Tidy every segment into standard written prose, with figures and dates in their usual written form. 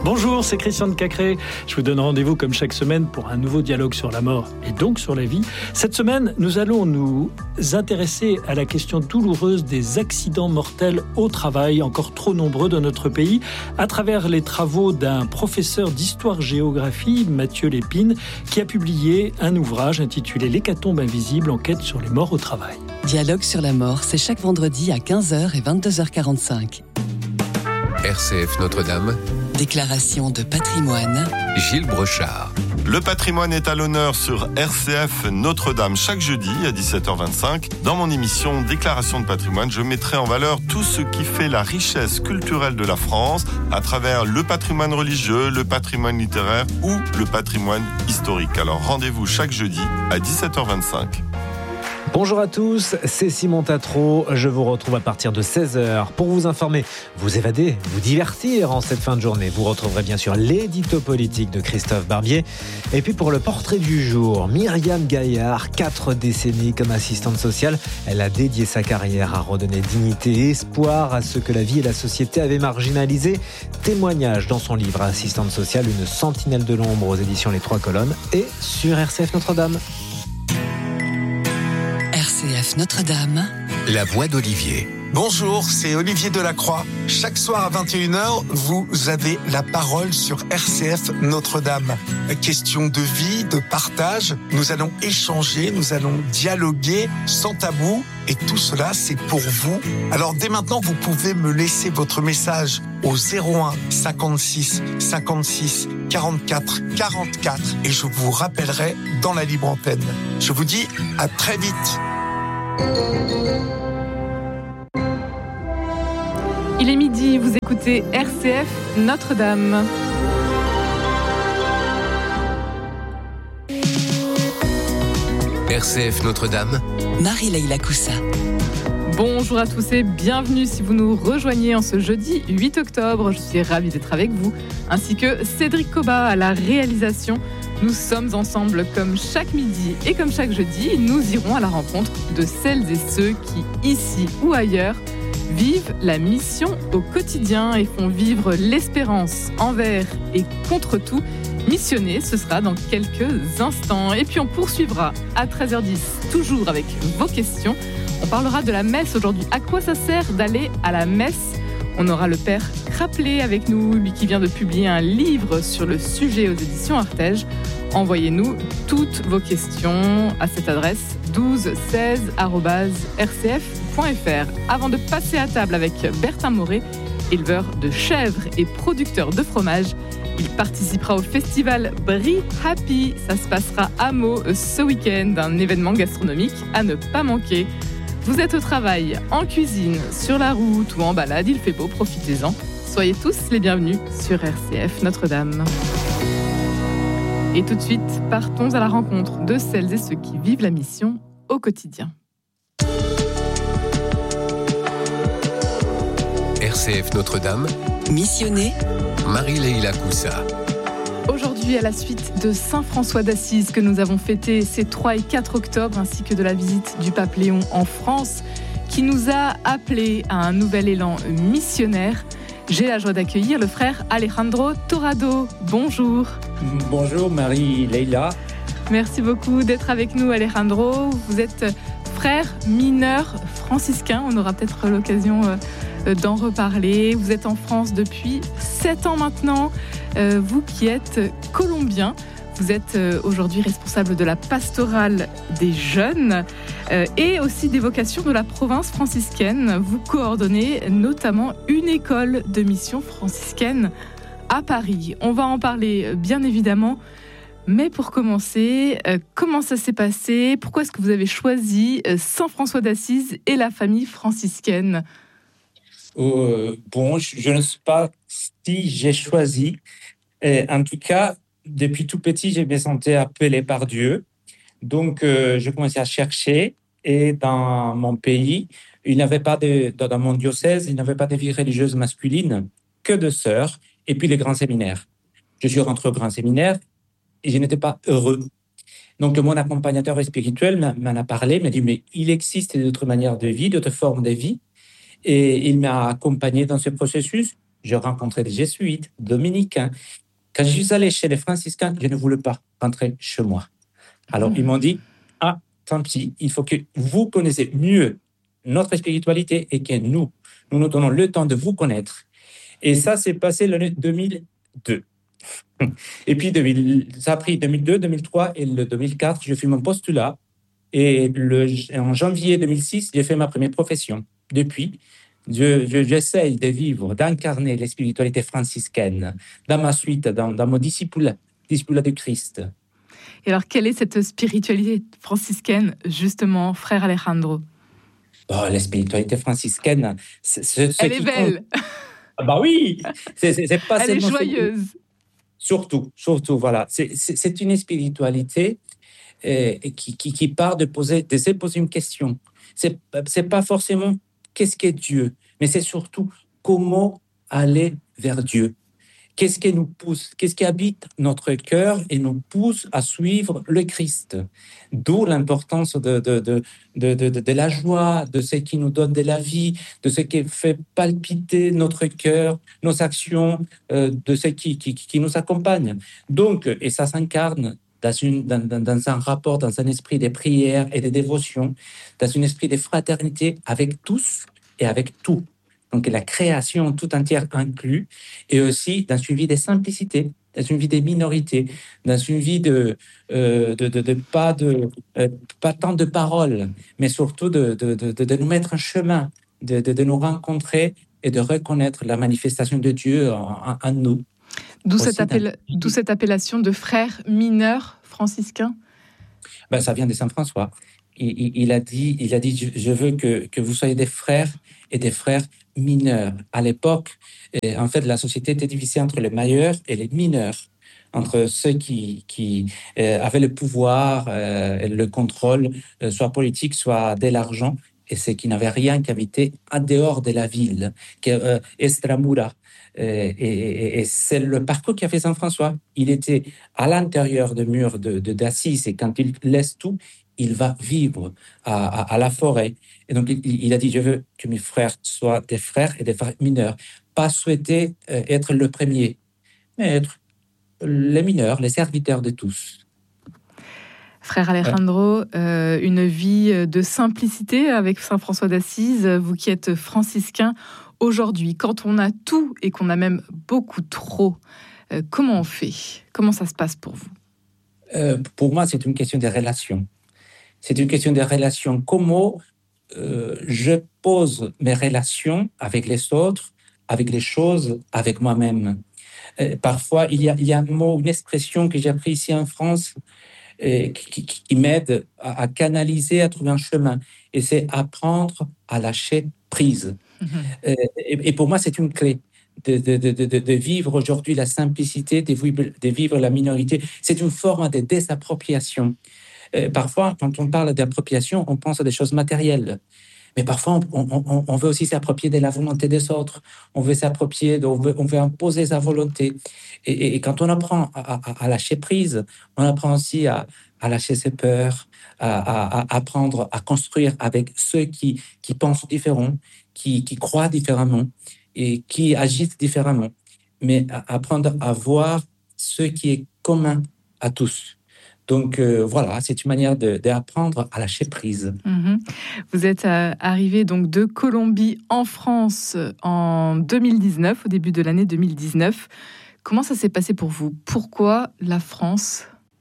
Bonjour, c'est Christian de Cacré. Je vous donne rendez-vous comme chaque semaine pour un nouveau dialogue sur la mort et donc sur la vie. Cette semaine, nous allons nous intéresser à la question douloureuse des accidents mortels au travail, encore trop nombreux dans notre pays, à travers les travaux d'un professeur d'histoire-géographie, Mathieu Lépine, qui a publié un ouvrage intitulé L'hécatombe invisible, enquête sur les morts au travail. Dialogue sur la mort, c'est chaque vendredi à 15h et 22h45. RCF Notre-Dame. Déclaration de patrimoine. Gilles Brochard. Le patrimoine est à l'honneur sur RCF Notre-Dame chaque jeudi à 17h25. Dans mon émission Déclaration de patrimoine, je mettrai en valeur tout ce qui fait la richesse culturelle de la France à travers le patrimoine religieux, le patrimoine littéraire ou le patrimoine historique. Alors rendez-vous chaque jeudi à 17h25. Bonjour à tous, c'est Simon Tatro. Je vous retrouve à partir de 16h pour vous informer, vous évader, vous divertir en cette fin de journée. Vous retrouverez bien sûr l'édito politique de Christophe Barbier. Et puis pour le portrait du jour, Myriam Gaillard, 4 décennies comme assistante sociale. Elle a dédié sa carrière à redonner dignité et espoir à ceux que la vie et la société avaient marginalisés. Témoignage dans son livre Assistante sociale, une sentinelle de l'ombre aux éditions Les Trois Colonnes et sur RCF Notre-Dame. RCF Notre-Dame. La voix d'Olivier. Bonjour, c'est Olivier Delacroix. Chaque soir à 21h, vous avez la parole sur RCF Notre-Dame. Question de vie, de partage. Nous allons échanger, nous allons dialoguer sans tabou. Et tout cela, c'est pour vous. Alors dès maintenant, vous pouvez me laisser votre message au 01 56 56 44 44 et je vous rappellerai dans la libre antenne. Je vous dis à très vite. Il est midi, vous écoutez RCF Notre-Dame. RCF Notre-Dame. Marie-Leila Coussa. Bonjour à tous et bienvenue si vous nous rejoignez en ce jeudi 8 octobre. Je suis ravie d'être avec vous, ainsi que Cédric Cobat à la réalisation. Nous sommes ensemble comme chaque midi et comme chaque jeudi. Nous irons à la rencontre de celles et ceux qui, ici ou ailleurs, vivent la mission au quotidien et font vivre l'espérance envers et contre tout. Missionner, ce sera dans quelques instants. Et puis on poursuivra à 13h10, toujours avec vos questions. On parlera de la messe aujourd'hui. À quoi ça sert d'aller à la messe ? On aura le père Craplet avec nous, lui qui vient de publier un livre sur le sujet aux éditions Artege. Envoyez-nous toutes vos questions à cette adresse 1216@rcf.fr. Avant de passer à table avec Bertin Moret, éleveur de chèvres et producteur de fromage, il participera au festival Brie Happy. Ça se passera à Meaux ce week-end, un événement gastronomique à ne pas manquer. Vous êtes au travail, en cuisine, sur la route ou en balade, il fait beau, profitez-en. Soyez tous les bienvenus sur RCF Notre-Dame. Et tout de suite, partons à la rencontre de celles et ceux qui vivent la mission au quotidien. RCF Notre-Dame. Missionner. Marie-Leila Coussa. Aujourd'hui, à la suite de Saint François d'Assise que nous avons fêté ces 3 et 4 octobre, ainsi que de la visite du pape Léon en France, qui nous a appelés à un nouvel élan missionnaire, j'ai la joie d'accueillir le frère Alejandro Torrado. Bonjour. Bonjour Marie-Leila. Merci beaucoup d'être avec nous, Alejandro. Vous êtes frère mineur franciscain. On aura peut-être l'occasion d'en reparler. Vous êtes en France depuis 7 ans maintenant. Vous qui êtes colombien, vous êtes aujourd'hui responsable de la pastorale des jeunes et aussi des vocations de la province franciscaine. Vous coordonnez notamment une école de mission franciscaine à Paris. On va en parler bien évidemment. Mais pour commencer, comment ça s'est passé ? Pourquoi est-ce que vous avez choisi Saint François d'Assise et la famille franciscaine ? Bon, je ne sais pas si j'ai choisi. En tout cas, depuis tout petit, je me sentais appelé par Dieu. Donc, je commençais à chercher. Et dans mon pays, dans mon diocèse, il n'y avait pas de vie religieuse masculine, que de sœurs, et puis les grands séminaires. Je suis rentré au grand séminaire et je n'étais pas heureux. Donc, mon accompagnateur spirituel m'en a parlé, m'a dit, mais il existe d'autres manières de vie, d'autres formes de vie. Et il m'a accompagné dans ce processus J'ai rencontré des jésuites, dominicains. Quand je suis allé chez les franciscains, je ne voulais pas rentrer chez moi. Alors, ils m'ont dit, ah, tant pis, il faut que vous connaissiez mieux notre spiritualité et que nous nous donnons le temps de vous connaître. Et ça s'est passé l'année 2002. Et puis, ça a pris 2002, 2003 et le 2004, je fais mon postulat. Et en janvier 2006, j'ai fait ma première profession. Depuis, j'essaye de vivre, d'incarner les spiritualités franciscaines dans ma suite, dans mon discipulat de Christ. Et alors, quelle est cette spiritualité franciscaine, justement, frère Alejandro? La spiritualité franciscaine, elle est belle. Ah bah oui, c'est pas. Elle est joyeuse. Surtout, voilà. C'est une spiritualité qui part de se poser une question. C'est pas forcément qu'est-ce qu'est Dieu, mais c'est surtout comment aller vers Dieu. Qu'est-ce qui nous pousse, qu'est-ce qui habite notre cœur et nous pousse à suivre le Christ. D'où l'importance de la joie, de ce qui nous donne de la vie, de ce qui fait palpiter notre cœur, nos actions, de ce qui nous accompagne. Donc, et ça s'incarne dans un rapport, dans un esprit de prière et de dévotion, dans un esprit de fraternité avec tous et avec tout. Donc la création tout entière inclue, et aussi dans une vie de simplicité, dans une vie des minorités, dans une vie pas tant de paroles, mais surtout de nous mettre en chemin, de nous rencontrer et de reconnaître la manifestation de Dieu en nous. D'où cette appellation de frère mineur franciscain. Ça vient de Saint François. Il a dit, je veux que vous soyez des frères et des frères mineurs. À l'époque, en fait, la société était divisée entre les majeurs et les mineurs, entre ceux qui avaient le pouvoir et le contrôle, soit politique, soit de l'argent, et ceux qui n'avaient rien qu'habiter en dehors de la ville, extramura. Et c'est le parcours qu'a fait Saint François. Il était à l'intérieur des murs d'Assise, et quand il laisse tout, il va vivre à la forêt. Et donc, il a dit, je veux que mes frères soient des frères et des frères mineurs. Pas souhaiter être le premier, mais être les mineurs, les serviteurs de tous. Frère Alejandro, une vie de simplicité avec Saint François d'Assise, vous qui êtes franciscain aujourd'hui, quand on a tout et qu'on a même beaucoup trop, comment on fait? Comment ça se passe pour vous? Pour moi, c'est une question de relations. C'est une question de relations. Comment je pose mes relations avec les autres, avec les choses, avec moi-même. Parfois, il y a un mot, une expression que j'ai appris ici en France qui m'aide à canaliser, à trouver un chemin. Et c'est apprendre à lâcher prise. Et pour moi, c'est une clé. De vivre aujourd'hui la simplicité, de vivre la minorité. C'est une forme de désappropriation. Parfois, quand on parle d'appropriation, on pense à des choses matérielles. Mais parfois, on veut aussi s'approprier de la volonté des autres. On veut s'approprier, on veut imposer sa volonté. Et quand on apprend à lâcher prise, on apprend aussi à lâcher ses peurs, à apprendre à construire avec ceux qui pensent différemment, qui croient différemment et qui agissent différemment. Mais apprendre à voir ce qui est commun à tous. Donc voilà, c'est une manière d'apprendre à lâcher prise. Vous êtes arrivé donc de Colombie en France en 2019, au début de l'année 2019. Comment ça s'est passé pour vous? Pourquoi la France?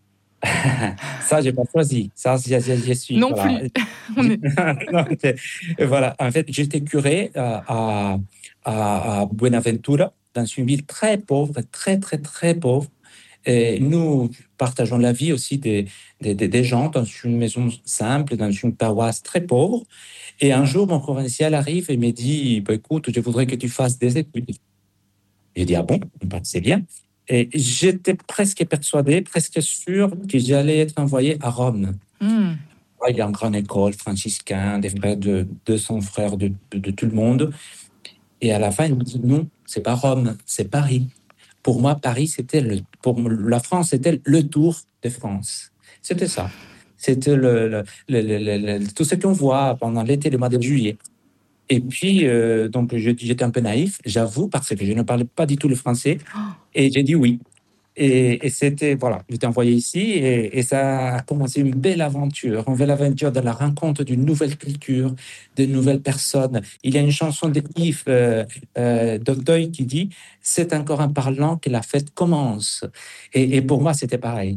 Ça, j'ai pas choisi. Ça, j'y suis. Non voilà. Plus. Non, voilà. En fait, j'étais curé à Buenaventura, dans une ville très pauvre, très très très pauvre. Et nous partageons la vie aussi des gens dans une maison simple, dans une paroisse très pauvre. Et un jour, mon provincial arrive et me dit, écoute, je voudrais que tu fasses des études. J'ai dit, ah bon, c'est bien. Et j'étais presque persuadé, presque sûr que j'allais être envoyé à Rome. Il y a une grande école franciscaine, des frères de 200 frères de tout le monde. Et à la fin, il me dit, non, c'est pas Rome, c'est Paris. Pour moi, Paris, pour la France, c'était le Tour de France. C'était ça. C'était tout ce qu'on voit pendant l'été, le mois de juillet. Et puis, donc, j'étais un peu naïf, j'avoue, parce que je ne parlais pas du tout le français. Et j'ai dit oui. Et c'était, voilà, j'étais envoyé ici et ça a commencé une belle aventure de la rencontre d'une nouvelle culture, de nouvelles personnes. Il y a une chanson de Yves Doctoy qui dit c'est encore en parlant que la fête commence. Et pour moi, c'était pareil.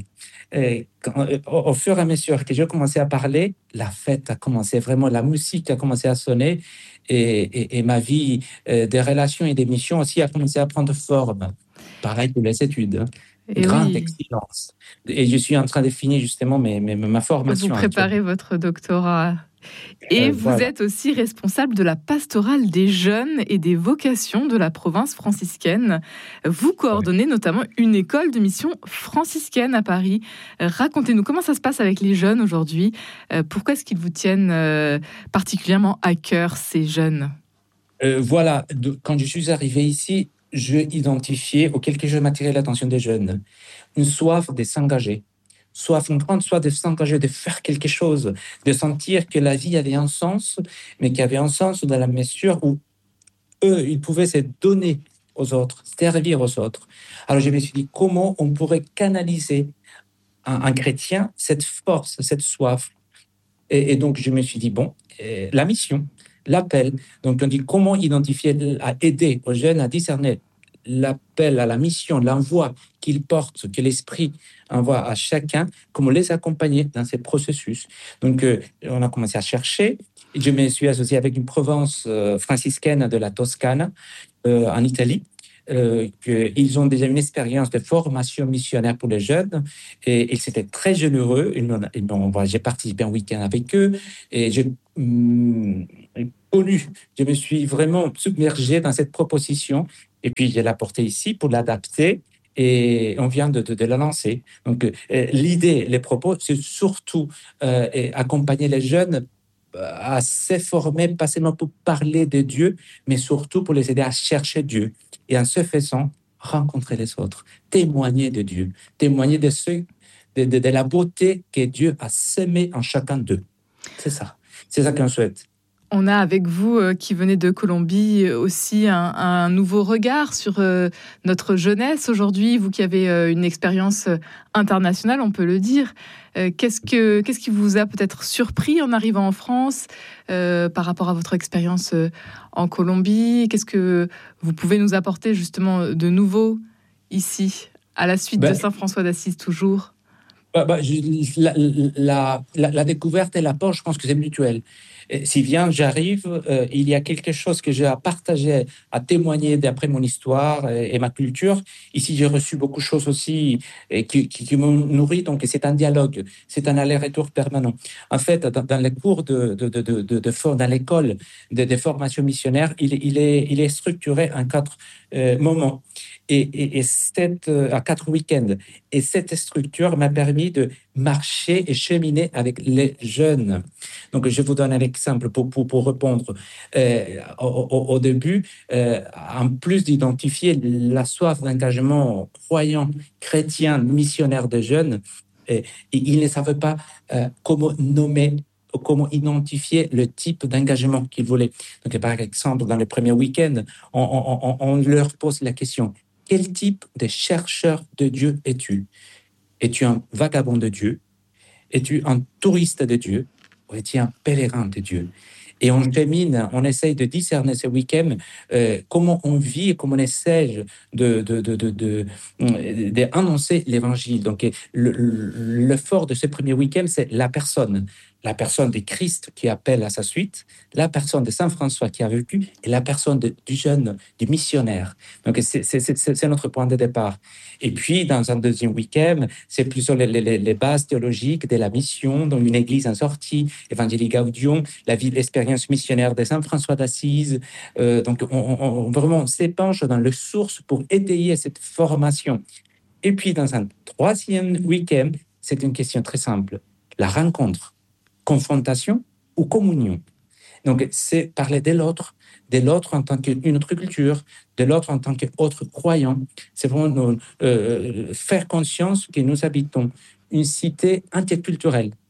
Au fur et à mesure que j'ai commencé à parler, la fête a commencé, vraiment la musique a commencé à sonner et ma vie des relations et des missions aussi a commencé à prendre forme. Pareil pour les études. Hein. Et Grande oui, excellence. Et je suis en train de finir justement ma vous formation. préparez votre doctorat. Et vous Voilà. êtes aussi responsable de la pastorale des jeunes et des vocations de la province franciscaine. Vous coordonnez notamment une école de mission franciscaine à Paris. Racontez-nous comment ça se passe avec les jeunes aujourd'hui. Pourquoi est-ce qu'ils vous tiennent particulièrement à cœur, ces jeunes? Voilà, quand je suis arrivé ici, je identifiais auquel que je m'attirais l'attention des jeunes. Une soif de s'engager, une grande soif de s'engager, de faire quelque chose, de sentir que la vie avait un sens, mais qu'il y avait un sens dans la mesure où eux, ils pouvaient se donner aux autres, servir aux autres. Alors je me suis dit, comment on pourrait canaliser un chrétien cette force, cette soif. Et donc je me suis dit, bon, la mission, l'appel. Donc on dit comment identifier, à aider aux jeunes à discerner l'appel à la mission, l'envoi qu'ils portent, que l'Esprit envoie à chacun, comment les accompagner dans ces processus. Donc on a commencé à chercher. Je me suis associé avec une province franciscaine de la Toscane en Italie. Ils ont déjà une expérience de formation missionnaire pour les jeunes et c'était très généreux. J'ai participé un week-end avec eux et j'ai connu, je me suis vraiment submergé dans cette proposition et puis je l'ai portée ici pour l'adapter et on vient de la lancer. Donc l'idée, les propos, c'est surtout accompagner les jeunes à se former, pas seulement pour parler de Dieu, mais surtout pour les aider à chercher Dieu. Et en se faisant, rencontrer les autres, témoigner de Dieu, témoigner de la beauté que Dieu a semée en chacun d'eux. C'est ça qu'on souhaite. On a avec vous, qui venez de Colombie, aussi un nouveau regard sur notre jeunesse aujourd'hui. Vous qui avez une expérience internationale, on peut le dire. Qu'est-ce qui vous a peut-être surpris en arrivant en France par rapport à votre expérience en Colombie? Qu'est-ce que vous pouvez nous apporter justement de nouveau ici, à la suite de Saint François d'Assise toujours? La découverte et l'apport, je pense que c'est mutuel. Si bien j'arrive, il y a quelque chose que j'ai à partager, à témoigner d'après mon histoire et ma culture. Ici, j'ai reçu beaucoup de choses aussi qui me nourrissent. Donc, c'est un dialogue, c'est un aller-retour permanent. En fait, dans les cours dans l'école de formation missionnaire, il est structuré en 4 moments et à 4 week-ends. Et cette structure m'a permis de marcher et cheminer avec les jeunes. Donc, je vous donne un exemple pour répondre. Au début, en plus d'identifier la soif d'engagement croyant, chrétien, missionnaire des jeunes, ils ne savaient pas comment nommer, comment identifier le type d'engagement qu'ils voulaient. Donc, par exemple, dans le premier week-end, on leur pose la question: quel type de chercheur de Dieu es-tu? Es-tu un vagabond de Dieu? Es-tu un touriste de Dieu? Ou es-tu un pèlerin de Dieu? Et on chemine, on essaye de discerner ce week-end comment on vit, comment on essaie d'annoncer l'évangile. Donc, le fort de ce premier week-end, c'est la personne de Christ qui appelle à sa suite, la personne de Saint François qui a vécu et la personne du jeune, du missionnaire. Donc, c'est notre point de départ. Et puis, dans un deuxième week-end, c'est plus sur les bases théologiques de la mission, dans une église en sortie, Evangelii Gaudium, la vie, l'expérience missionnaire de Saint François d'Assise. Donc, on vraiment s'épanche dans les sources pour étayer cette formation. Et puis, dans un troisième week-end, c'est une question très simple. La rencontre, confrontation ou communion. Donc, c'est parler de l'autre en tant qu'une autre culture, de l'autre en tant qu'autre croyant. C'est vraiment faire conscience que nous habitons une cité interculturelle,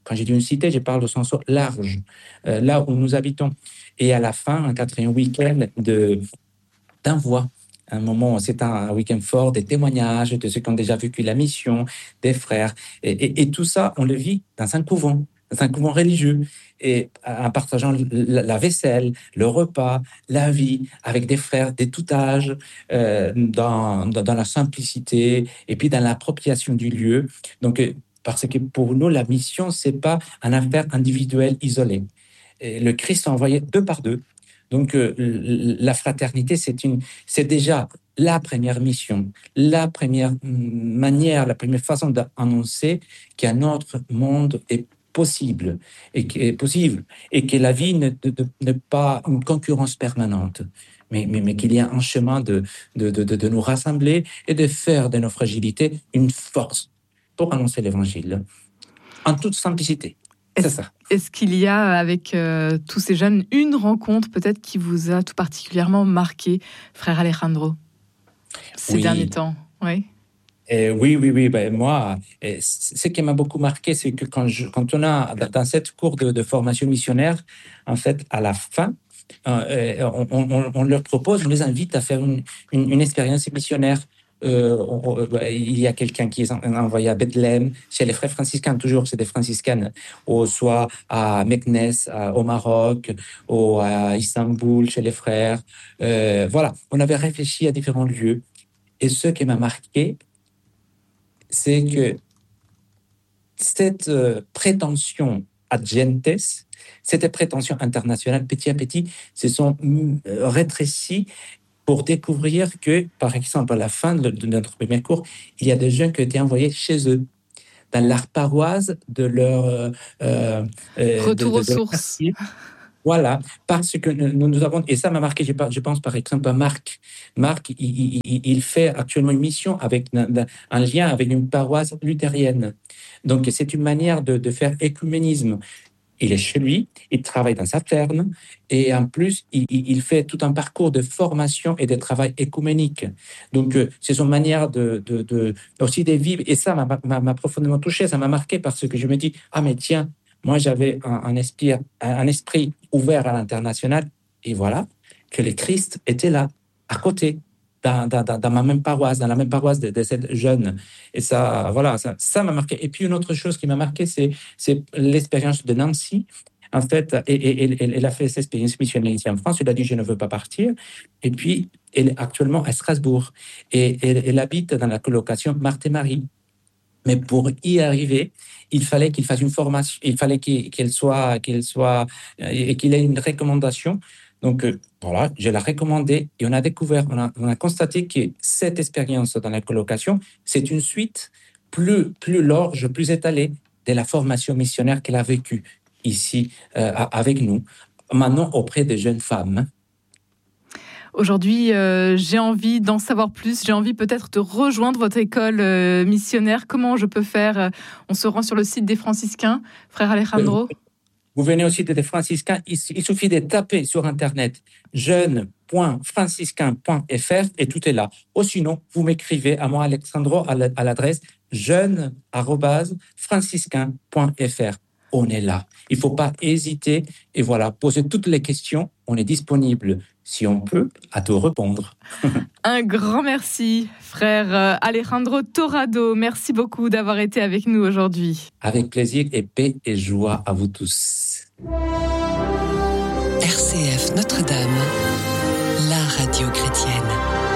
Quand je dis une cité, je parle au sens large, là où nous habitons. Et à la fin, un 4e week-end d'envoi. Un moment, c'est un week-end fort, des témoignages de ceux qui ont déjà vécu la mission, des frères. Et tout ça, on le vit dans un couvent religieux. Et en partageant la vaisselle, le repas, la vie, avec des frères de tout âge, dans la simplicité et puis dans l'appropriation du lieu. Donc, parce que pour nous, la mission, c'est pas une affaire individuelle isolée. Et le Christ a envoyé 2 par 2. Donc, la fraternité, c'est déjà la première mission, la première manière, la première façon d'annoncer qu'un autre monde est possible et que la vie n'est pas une concurrence permanente, mais qu'il y a un chemin de nous rassembler et de faire de nos fragilités une force pour annoncer l'Évangile en toute simplicité. C'est ça. Est-ce qu'il y a avec tous ces jeunes une rencontre peut-être qui vous a tout particulièrement marqué, frère Alejandro, ces derniers temps? Oui. Oui. Ben, moi, ce qui m'a beaucoup marqué, c'est que quand on a dans cette cours de formation missionnaire, en fait, à la fin, on leur propose, on les invite à faire une expérience missionnaire. Il y a quelqu'un qui est envoyé à Bethléem, chez les frères franciscains, toujours c'est des franciscaines, ou soit à Meknes, au Maroc, ou à Istanbul, chez les frères. Voilà, on avait réfléchi à différents lieux. Et ce qui m'a marqué, c'est que cette prétention ad gentes, cette prétention internationale, petit à petit, se sont rétrécies pour découvrir que, par exemple, à la fin de notre premier cours, il y a des jeunes qui ont été envoyés chez eux, dans leur paroisse de leur... retour aux sources. Voilà, parce que nous avons... Et ça m'a marqué, je pense par exemple à Marc. Marc, il fait actuellement une mission avec un lien avec une paroisse luthérienne. Donc, c'est une manière de faire écuménisme. Il est chez lui, il travaille dans sa ferme et en plus, il fait tout un parcours de formation et de travail écuménique. Donc, c'est son manière aussi de vivre. Et ça m'a profondément touché, ça m'a marqué parce que je me dis, ah mais tiens, moi j'avais un esprit ouvert à l'international et voilà que le Christ était là, à côté. Dans ma même paroisse, dans la même paroisse de cette jeune. Et ça, voilà, ça m'a marqué. Et puis, une autre chose qui m'a marqué, c'est l'expérience de Nancy. En fait, elle a fait cette expérience missionnaire ici en France. Elle a dit, je ne veux pas partir. Et puis, elle est actuellement à Strasbourg. Et elle habite dans la colocation Marthe et Marie. Mais pour y arriver, il fallait qu'il fasse une formation. Il fallait qu'il ait une recommandation. Donc, voilà, je l'ai recommandé et on a découvert, on a constaté que cette expérience dans la colocation, c'est une suite plus large, plus étalée de la formation missionnaire qu'elle a vécue ici avec nous, maintenant auprès des jeunes femmes. Aujourd'hui, j'ai envie d'en savoir plus, j'ai envie peut-être de rejoindre votre école missionnaire. Comment je peux faire? On se rend sur le site des franciscains, frère Alejandro. Vous venez au site des franciscains, il suffit de taper sur Internet jeune.franciscain.fr et tout est là. Ou sinon, vous m'écrivez à moi, Alexandro, à l'adresse jeune@franciscain.fr. On est là. Il ne faut pas hésiter et voilà, poser toutes les questions. On est disponible, si on peut, à te répondre. Un grand merci, frère Alejandro Torrado. Merci beaucoup d'avoir été avec nous aujourd'hui. Avec plaisir et paix et joie à vous tous. RCF Notre-Dame, la radio chrétienne.